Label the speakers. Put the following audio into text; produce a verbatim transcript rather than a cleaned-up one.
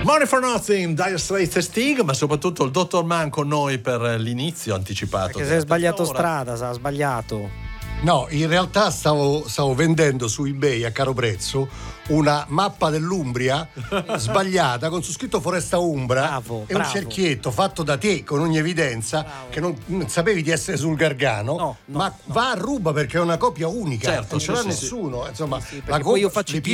Speaker 1: Money for Nothing, Dire Straits e Sting, ma soprattutto il dottor Mann con noi per l'inizio anticipato.
Speaker 2: Perché si è sbagliato strada, si è sbagliato.
Speaker 3: No, in realtà stavo, stavo vendendo su eBay a caro prezzo una mappa dell'Umbria sbagliata con su scritto Foresta Umbra
Speaker 2: bravo,
Speaker 3: e
Speaker 2: bravo.
Speaker 3: un cerchietto fatto da te con ogni evidenza, bravo. Che non, non sapevi di essere sul Gargano,
Speaker 2: no, no,
Speaker 3: ma
Speaker 2: no.
Speaker 3: va a ruba perché è una copia unica,
Speaker 1: certo,
Speaker 3: non ce l'ha
Speaker 1: sì,
Speaker 3: nessuno,
Speaker 1: sì.
Speaker 3: insomma,
Speaker 2: Sì, sì,
Speaker 3: la
Speaker 2: poi io
Speaker 3: copia
Speaker 2: faccio i
Speaker 3: di